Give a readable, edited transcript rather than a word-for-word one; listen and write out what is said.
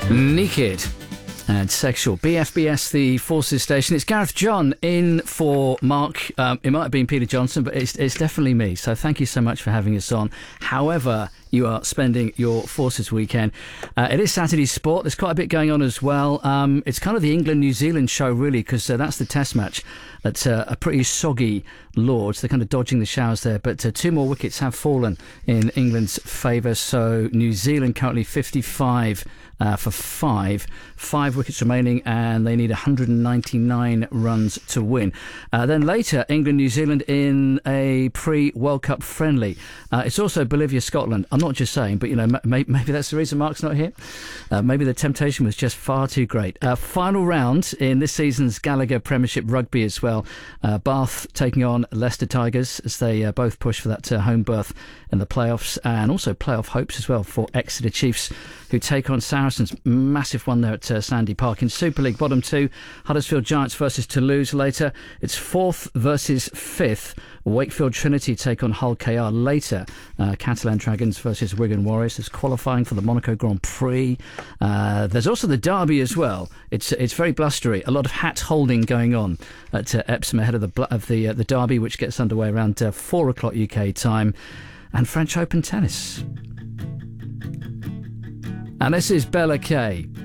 Naked and Sexual. BFBS, the Forces Station. It's Gareth John in for Mark. It might have been Peter Johnson, but it's definitely me. So thank you so much for having us on. However you are spending your Forces weekend. It is Saturday sport. There's quite a bit going on as well. It's kind of the England-New Zealand show, really, because that's the test match at a pretty soggy Lords. They're kind of dodging the showers there, but 2 more wickets have fallen in England's favour. So New Zealand currently 55 for 5 wickets remaining, and they need 199 runs to win. Then later, England-New Zealand in a pre-World Cup friendly. It's also Bolivia-Scotland. I'm not just saying, but maybe that's the reason Mark's not here. Maybe the temptation was just far too great. Final round in this season's Gallagher Premiership Rugby as well. Bath taking on Leicester Tigers as they both push for that home berth in the playoffs, and also playoff hopes as well for Exeter Chiefs, who take on Saracens. Massive one there at Sandy Park. In Super League bottom 2, Huddersfield Giants versus Toulouse later. It's 4th versus 5th. Wakefield Trinity take on Hull KR later. Catalan Dragons versus Wigan Warriors. There's qualifying for the Monaco Grand Prix. There's also the derby as well. It's very blustery. A lot of hat holding going on at Epsom ahead of the derby, which gets underway around 4 o'clock UK time. And French Open tennis. And this is Bella Kay.